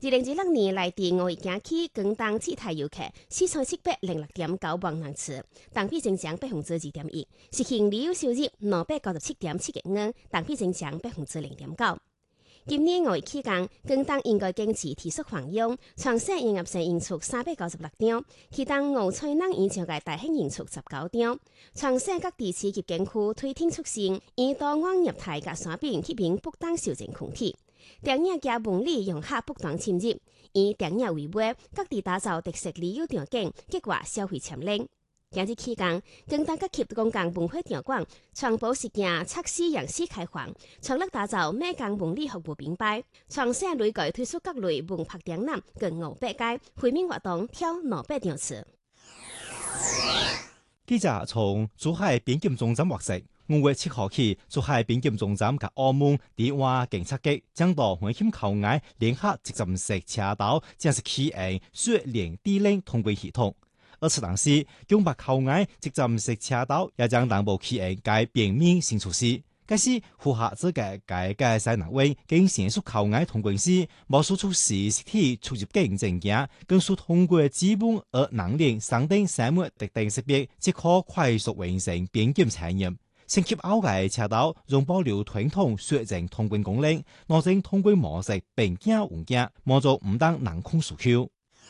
2016年內地5月假期廣東氣態遊客4,706.9萬人次，同比增長2.1%，實現旅遊收入297.7億元，同比增長0.9%。今年5月期間，廣東應該經濟持續繁榮，全省營業性營出396張，其中5彩能以上嘅大型營出19張。全省各地區及景區推天促進，以多元業態嘅產品吸引不當消費群體。電影加文旅融合不斷侵入，以電影為本，各地打造特色旅遊場景，激活消費潛力。今日期間，廣東各級公共文化場館全部實行測試樣式開放，全力打造美港文旅服務品牌。全省累計推出各類文化展覽，近500屆惠民活動，挑200場次。 記者從珠海邊檢總站獲悉，5月7號起，珠海邊檢總站及澳門地灣檢測局將到灣險口岸聯合直站式車道，正式啟用雪連地鏈通關系統。而此同時，拱北口岸直站式車道也將同步啟用該便民新措施。該是符合資格嘅西南灣經成熟口岸通關時，無需出示實體出入境證件，更需通過基本而能力上等3枚特定識別，即可快速完成邊檢測驗。升級後嘅車道仍保留傳統雪證通關功能，內證通關模式並駕換駕，滿足唔當人控訴求。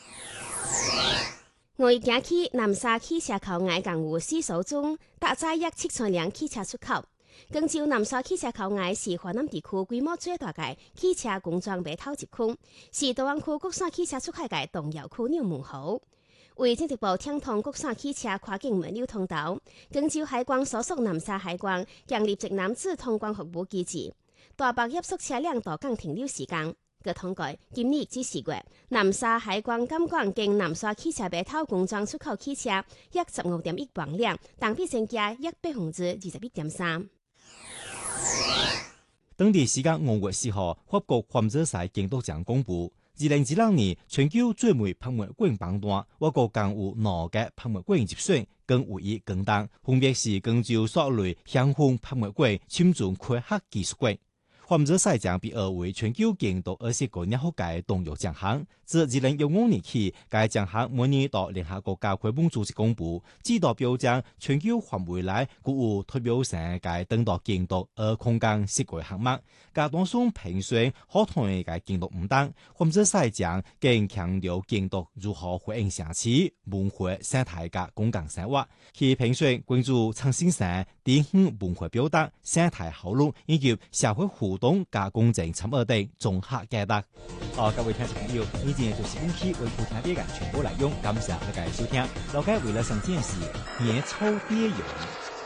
5月假期，南沙汽車口岸共有4艘中搭載約7,000輛汽車出口。廣州南沙汽車口岸是華南地區規模最大嘅汽車工裝碼頭集區，是大灣區國產汽車出海嘅重要區域門戶。為進一步暢通國產汽車跨境物流通道，廣州海關所屬南沙海關建立直南至通關服務機制，大幅壓縮車輛到港停留時間。據統計，今年至4月，南沙海關監管經南沙汽車碼頭工裝出口汽車約15.1萬輛，同比增加約21.3%。 當地時間5月4號，法國環保賽監督長公布，2016年全球最美博物館榜單，我國共有2個博物館入選，更唯一廣東，分別是廣州雪雷香風博物館、深圳科學技術館。環保賽將被譽為全球監督20個聯合國動員獎項。自2015年起，該獎項每年到聯合國教科文組織公布，指導標獎全球環未來具有代表性嘅等待監督而空間設計項目。該當中評選可同嘅監督唔當，環保賽將更強調監督如何回應城市、文化、生態嘅公共生活。其評選關注創新性、典型文化表達、生態效率以及社會互動加公正參與等綜合價值。各位聽眾朋友，以前就是本期為普聽啲嘅全部內容，感謝大家收聽。老街為了上電視，年初啲用。